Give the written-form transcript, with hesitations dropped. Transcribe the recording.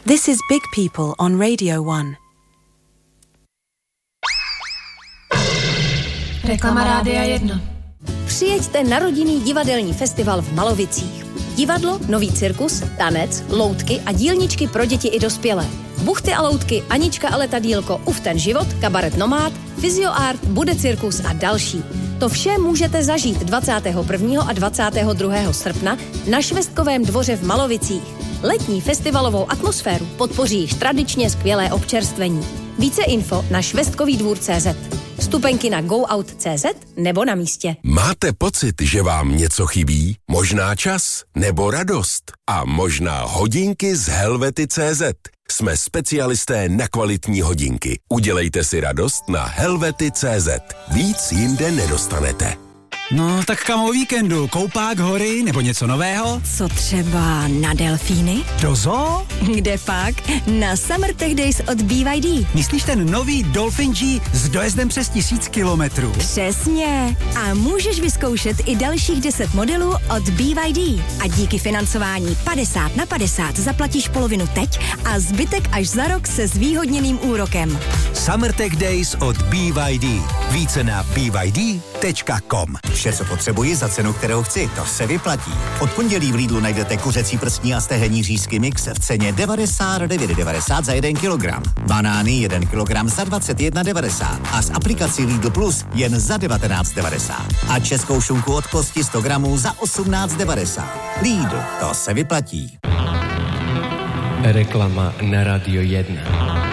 This is Big People on Radio 1. Reklama Rádia 1. Přijeďte na rodinný divadelní festival v Malovicích. Divadlo, nový cirkus, tanec, loutky a dílničky pro děti i dospělé. Buchty a loutky, Anička a letadílko, Uf ten život, kabaret Nomád, Fyzioart, Bude cirkus a další. To vše můžete zažít 21. a 22. srpna na Švestkovém dvoře v Malovicích. Letní festivalovou atmosféru podpoří již tradičně skvělé občerstvení. Více info na švestkovýdvůr.cz. Vstupenky na goout.cz nebo na místě. Máte pocit, že vám něco chybí? Možná čas nebo radost? A možná hodinky z Helvety.cz. Jsme specialisté na kvalitní hodinky. Udělejte si radost na Helvety.cz. Víc jinde nedostanete. No, tak kam o víkendu? Koupák, hory nebo něco nového? Co třeba na delfíny? Do zoo? Kde pak? Na Summer Tech Days od BYD. Myslíš ten nový Dolphin G s dojezdem přes 1000 kilometrů? Přesně. A můžeš vyzkoušet i dalších 10 modelů od BYD. A díky financování 50/50 zaplatíš polovinu teď a zbytek až za rok se zvýhodněným úrokem. Summer Tech Days od BYD. Více na byd.com. Vše, co potřebuji za cenu, kterou chci, to se vyplatí. Od pondělí v Lidlu najdete kuřecí prstní a stehenní řízky mix v ceně 99,90 za 1 kilogram. Banány 1 kilogram za 21,90 a z aplikací Lidl Plus jen za 19,90. A českou šunku od kosti 100 gramů za 18,90. Lidl, to se vyplatí. Reklama na Radio 1.